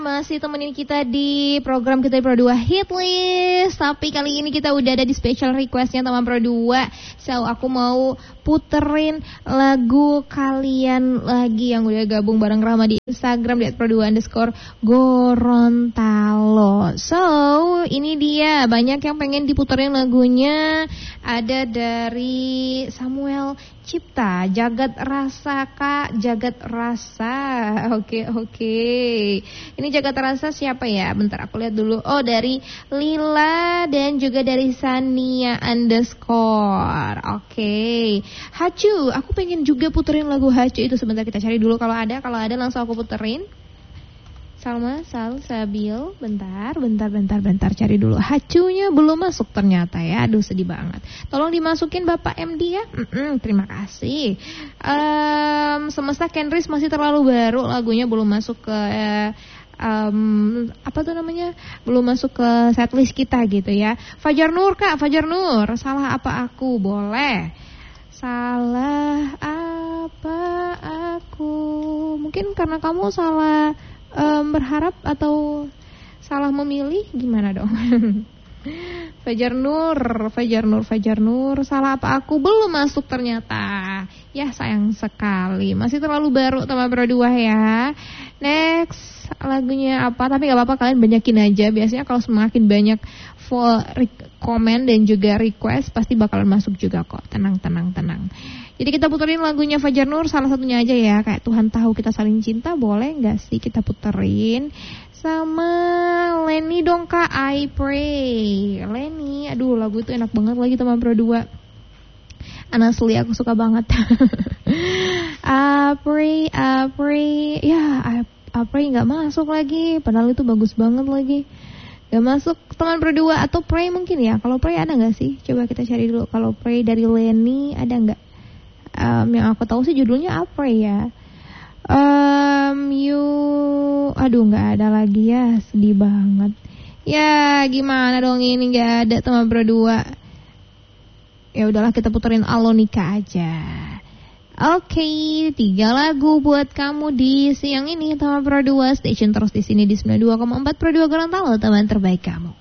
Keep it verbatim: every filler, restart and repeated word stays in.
Masih temenin kita di program kita di Pro dua Hit List. Tapi kali ini kita udah ada di special requestnya teman Pro dua. So aku mau puterin lagu kalian lagi yang udah gabung bareng Rama di Instagram di at pro dua underscore Gorontalo. So ini dia, banyak yang pengen diputerin lagunya. Ada dari Samuel Cipta, Jagat Rasa Kak, Jagat Rasa. Oke oke. Ini Jagat Rasa siapa ya? Bentar aku lihat dulu. Oh, dari Lila dan juga dari Sania underscore. Oke. Hacu, aku pengen juga puterin lagu Hacu itu. Sebentar kita cari dulu kalau ada. Kalau ada langsung aku puterin. Salma, Sal, Sabil, bentar, bentar, bentar, bentar, cari dulu. Hacunya belum masuk ternyata ya, aduh sedih banget. Tolong dimasukin Bapak M D ya. Mm-mm, terima kasih. Um, Semesta Kenris masih terlalu baru, lagunya belum masuk ke um, apa tuh namanya, belum masuk ke setlist kita gitu ya. Fajar Nur Kak, Fajar Nur, salah apa aku, boleh. Salah apa aku, mungkin karena kamu salah Um, berharap atau salah memilih, gimana dong? Fajar Nur, Fajar Nur, Fajar Nur, salah apa aku, belum masuk ternyata. Ya sayang sekali, masih terlalu baru teman Pro dua ya. Next, lagunya apa? Tapi gak apa-apa, kalian banyakin aja. Biasanya kalau semakin banyak full komen dan juga request, pasti bakalan masuk juga kok. Tenang, tenang, tenang. Jadi kita puterin lagunya Fajar Nur, salah satunya aja ya. Kayak Tuhan Tahu Kita Saling Cinta, boleh gak sih kita puterin? Sama Lenny dong Kak, I Pray. Lenny, aduh lagu itu enak banget lagi teman Pro dua. Honestly aku suka banget. I Pray, I Pray. Ya, I, I Pray gak masuk lagi. Padahal itu bagus banget lagi. Gak masuk teman Pro dua. Atau Pray mungkin ya. Kalau Pray ada gak sih? Coba kita cari dulu. Kalau Pray dari Lenny ada gak? Um, yang aku tahu sih judulnya apa ya? Um, you, aduh nggak ada lagi ya, sedih banget. Ya gimana dong ini nggak ada teman Pro dua. Ya udahlah kita puterin Alonika aja. Oke, okay, tiga lagu buat kamu di siang ini teman Pro dua. Station terus di sini di sembilan puluh dua koma empat Pro dua Gorontalo, teman terbaik kamu.